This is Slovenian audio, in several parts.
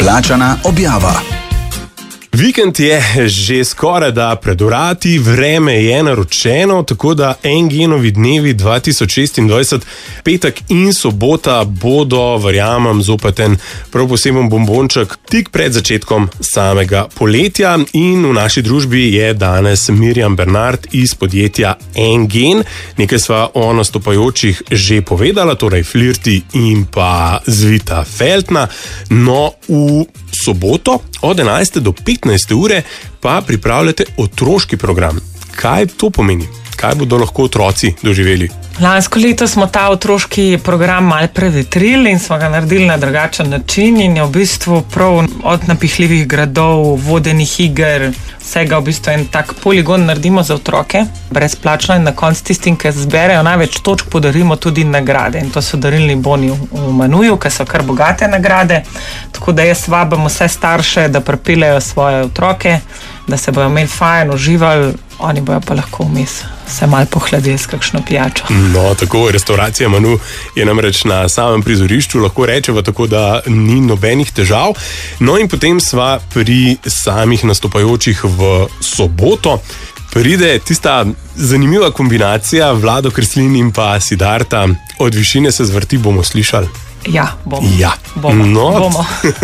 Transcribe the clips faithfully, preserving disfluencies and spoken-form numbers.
Plačana objava. Vikend je že skoraj da pred vrati, vreme je naročeno, tako da Engenovi dnevi dva tisoč šestindvajset, petek in sobota bodo, verjamem, zopet en prav poseben bombonček tik pred začetkom samega poletja. In v naši družbi je danes Mirjam Bernard iz podjetja Engen. Nekaj sva o nastopajočih že povedala, torej Flirti in pa Zvita Feltna. No, v soboto od enajste do petnajste ure pa pripravljate otroški program. Kaj to pomeni? Kaj bodo lahko otroci doživeli? Lansko leto smo ta otroški program malo prevetrili in smo ga naredili na drugačen način in je v bistvu prav od napihljivih gradov, vodenih iger, vsega v bistvu en tak poligon naredimo za otroke, brezplačno, in na koncu tistim, ki zberejo največ točk, podarimo tudi nagrade. In to so darilni boni v menuju, ki so kar bogate nagrade. Tako da jaz vabim vse starše, da pripeljejo svoje otroke, da se bojo imeli fajn, uživali, oni bojo pa lahko vmes se malo pohladili s kakšno pijačo. No, tako, restauracija Manu je namreč na samem prizorišču, lahko rečemo, tako da ni nobenih težav. No in potem sva pri samih nastopajočih v soboto. Pride tista zanimiva kombinacija Vlado Kreslin in pa Siddharta. Od višine se zvrti, bomo slišali. Ja, bomo. Ja, bomo. No. bomo.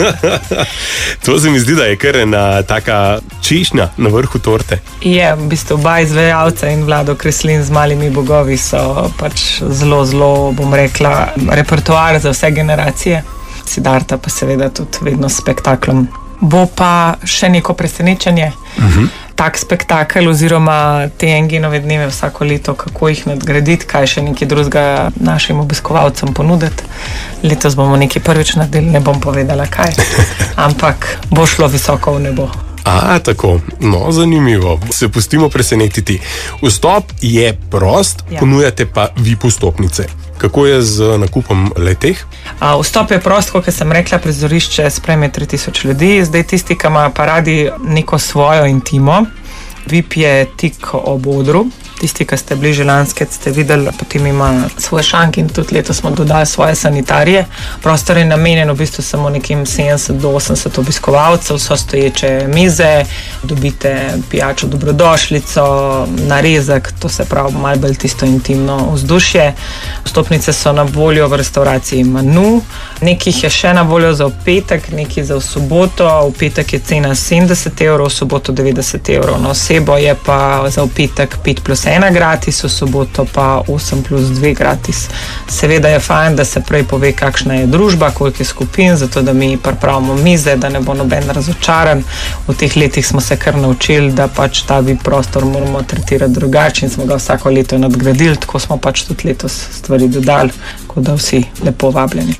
To se mi zdi, da je kar ena taka češnja na vrhu torte. Je, v bistvu oba izvajalca in Vlado Kreslin z Malimi bogovi so pač zelo, zelo, bom rekla, repertoar za vse generacije. Siddharta pa seveda tudi vedno s spektaklom. Bo pa še neko presenečenje. Uh-huh. Tak spektakel oziroma te Engenove dneve vsako leto, kako jih nadgraditi, kaj še nekaj drugega našim obiskovalcem ponuditi. Letos bomo nekaj prvič naredili, ne bom povedala kaj, ampak bo šlo visoko v nebo. A, tako, no, zanimivo. Se pustimo presenetiti. Vstop je prost, ja. Ponujate pa vi vstopnice. Kako je z nakupom leteh? A, vstop je prost, kot sem rekla, prizorišče sprejme tri tisoč ljudi. Zdaj tisti, ki imajo pa radi neko svojo intimo, V I P je tik ob odru. Tisti, ki ste bliže lanske, ste videli, potem ima svoj šank in tudi letos smo dodali svoje sanitarije. Prostor je namenjen v bistvu samo nekim sedemdeset do osemdeset obiskovalcev, so stoječe mize, dobite pijačo dobrodošlico, narezek, to se pravi malo bolj tisto intimno vzdušje. Vstopnice so na voljo v restauraciji Manu, nekih je še na voljo za v petek, nekih za v soboto. V petek je cena sedemdeset evrov, v soboto devetdeset evrov. Na osebo je pa za v petek pet plus ena gratis, v soboto pa osem plus dve gratis. Seveda je fajn, da se prej pove, kakšna je družba, koliko je skupin, zato da mi pripravimo mize, da ne bo noben razočaran. V teh letih smo se kar naučili, da pač ta V I P prostor moramo tretirati drugače in smo ga vsako leto nadgradili, tako smo pač tudi letos stvari dodali, tako da vsi lepo vabljeni.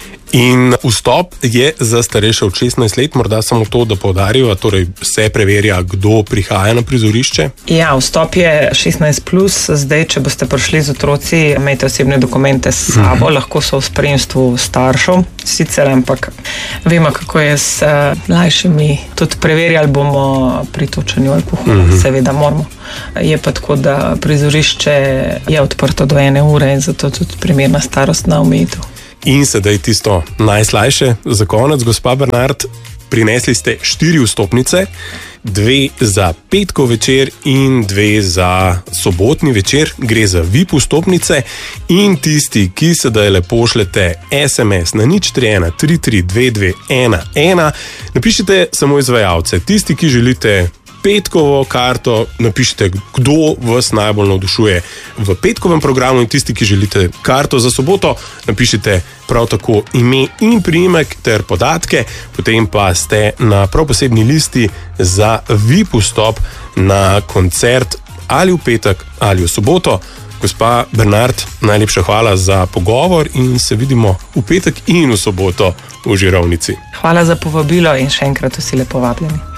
In vstop je za starejše od šestnajst let, morda samo to, da poudarijo, torej se preverja, kdo prihaja na prizorišče? Ja, vstop je šestnajst plus, zdaj, če boste prišli z otroci, imejte osebne dokumente s sabo, uh-huh. Lahko so v spremstvu staršev, sicer, ampak vemo, kako je s uh, mlajšimi, tudi preverjali bomo pri točenju alkohola, uh-huh. Seveda moramo. Je pa tako, da prizorišče je odprto do ene ure in zato tudi primerna starostna omejitev. In sedaj tisto najslajše za konec, gospa Bernard, prinesli ste štiri vstopnice, dve za petkov večer in dve za sobotni večer. Gre za V I P vstopnice in tisti, ki sedaj le pošljete es em es na nič tri ena tri tri dve dve ena ena, napišite samo izvajalce. Tisti, ki želite petkovo karto, napišite, kdo vas najbolj navdušuje v petkovem programu, in tisti, ki želite karto za soboto, napišite prav tako ime in priimek ter podatke, potem pa ste na prav posebni listi za V I P vstop na koncert ali v petek ali v soboto. Gospa Bernard, najlepša hvala za pogovor in se vidimo v petek in v soboto v Žirovnici. Hvala za povabilo in še enkrat vsi lepo vabljeni.